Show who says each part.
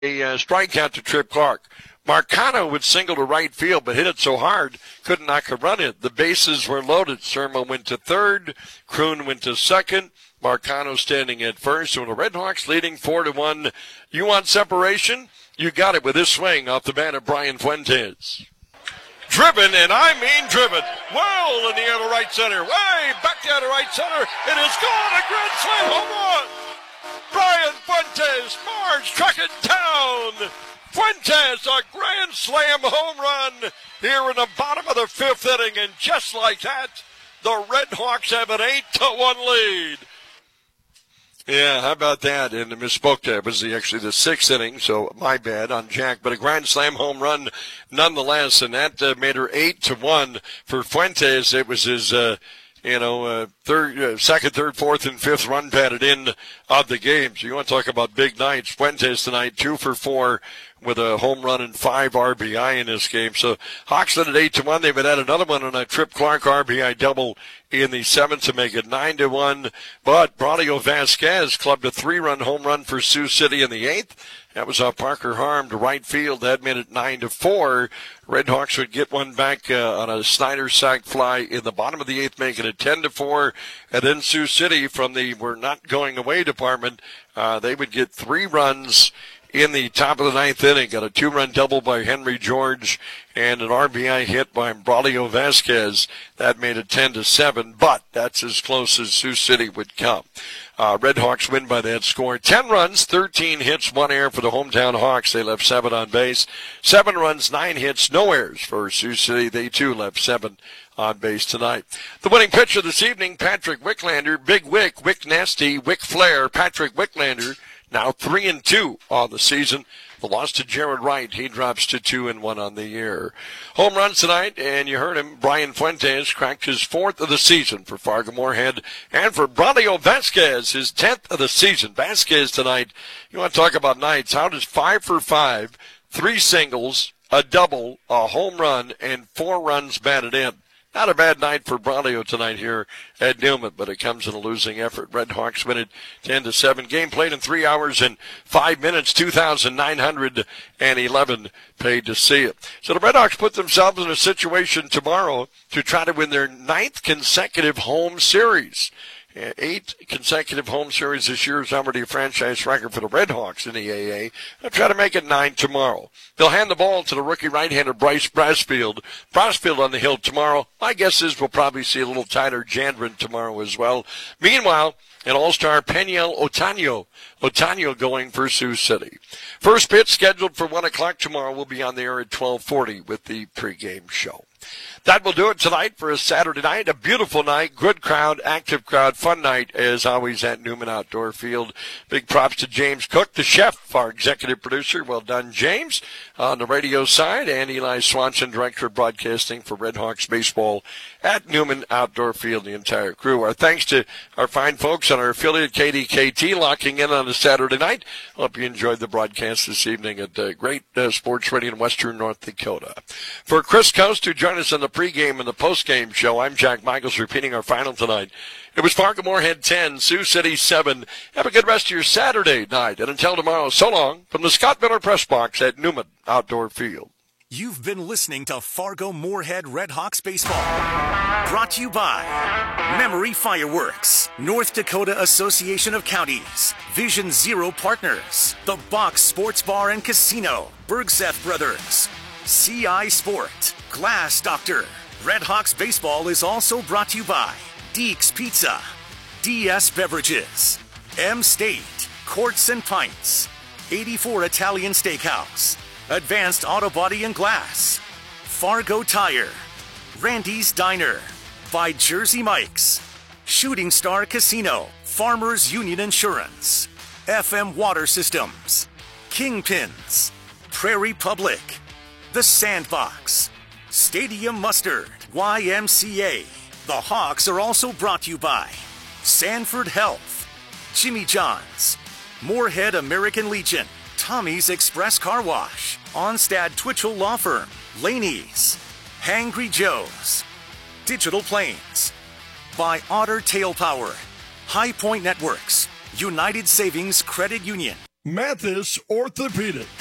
Speaker 1: a strikeout to Trip Clark. Marcano would single to right field, but hit it so hard, couldn't knock a run in. The bases were loaded. Surma went to third. Kroon went to second. Marcano standing at first. So the Red Hawks leading 4-1. You want separation? You got it with this swing off the bat of Brian Fuentes. Driven, and I mean driven. Well in the air to right center. Way back down to right center. It is gone. A grand slam home run. Brian Fuentes, Mars trucking down. Fuentes, a grand slam home run here in the bottom of the fifth inning. And just like that, the Red Hawks have an 8-1 lead. Yeah, how about that? And I misspoke there. It was actually the sixth inning, so my bad on Jack. But a grand slam home run nonetheless, and that made her 8-1 for Fuentes. It was his, second, third, fourth, and fifth run batted in of the game. So you want to talk about big nights. Fuentes tonight, 2 for 4 with a home run and 5 RBI in this game. So Hawks led at 8-1. They've had another one on a Trip Clark RBI double in the seventh to make it 9-1. But Braulio Vasquez clubbed a 3-run home run for Sioux City in the eighth. That was off Parker Harm to right field. That made it 9-4. Red Hawks would get one back on a Snyder sac fly in the bottom of the eighth, making it 10-4. And then Sioux City from the we're not going away department, they would get 3 runs in the top of the ninth inning. Got a 2-run double by Henry George and an RBI hit by Braulio Vasquez. That made it 10-7, but that's as close as Sioux City would come. Red Hawks win by that score. 10 runs, 13 hits, 1 error for the hometown Hawks. They left 7 on base. 7 runs, 9 hits, no errors for Sioux City. They too left 7 on base tonight. The winning pitcher this evening, Patrick Wicklander. Big Wick, Wick Nasty, Wick Flair, Patrick Wicklander. Now 3-2 on the season. The loss to Jared Wright. He drops to 2-1 on the year. Home runs tonight, and you heard him. Brian Fuentes cracked his 4th of the season for Fargo-Moorhead. And for Braulio Vasquez, his 10th of the season. Vasquez tonight, you want to talk about nights. How does 5 for 5, 3 singles, a double, a home run, and 4 runs batted in? Not a bad night for Braulio tonight here at Newman, but it comes in a losing effort. Red Hawks win it 10-7. Game played in 3 hours and 5 minutes, 2,911 paid to see it. So the Red Hawks put themselves in a situation tomorrow to try to win their 9th consecutive home series. 8 consecutive home series this year is already a franchise record for the Red Hawks in the AA. They'll try to make it 9 tomorrow. They'll hand the ball to the rookie right-hander Bryce Brasfield. Brasfield on the hill tomorrow. My guess is we'll probably see a little Tyler Jandren tomorrow as well. Meanwhile, an all-star Peniel Otano. Otano going for Sioux City. First pitch scheduled for 1 o'clock tomorrow. Will be on the air at 12:40 with the pregame show. That will do it tonight for a Saturday night. A beautiful night, good crowd, active crowd, fun night as always at Newman Outdoor Field. Big props to James Cook, the chef, our executive producer. Well done, James, on the radio side. And Eli Swanson, director of broadcasting for Red Hawks baseball at Newman Outdoor Field, the entire crew. Our thanks to our fine folks on our affiliate KDKT locking in on a Saturday night. Hope you enjoyed the broadcast this evening at great sports radio in western North Dakota. For Chris Coast, who joined us on the pregame and the postgame show, I'm Jack Michaels repeating our final tonight. It was Fargo-Moorhead 10, Sioux City 7. Have a good rest of your Saturday night. And until tomorrow, so long from the Scott Miller Press Box at Newman Outdoor Field.
Speaker 2: You've been listening to Fargo-Moorhead Red Hawks Baseball. Brought to you by Memory Fireworks, North Dakota Association of Counties, Vision Zero Partners, The Box Sports Bar and Casino, Bergseth Brothers, CI Sport, Glass Doctor. Red Hawks Baseball is also brought to you by Deeks Pizza, DS Beverages, M State, Quartz and Pints, 84 Italian Steakhouse, Advanced Auto Body and Glass, Fargo Tire, Randy's Diner, by Jersey Mike's, Shooting Star Casino, Farmers Union Insurance, FM Water Systems, Kingpins, Prairie Public, The Sandbox, Stadium Mustard, YMCA. The Hawks are also brought to you by Sanford Health, Jimmy John's, Moorhead American Legion, Tommy's Express Car Wash, Onstad Twitchell Law Firm, Laney's, Hangry Joe's, Digital Planes, by Otter Tail Power, High Point Networks, United Savings Credit Union.
Speaker 3: Mathis Orthopedic.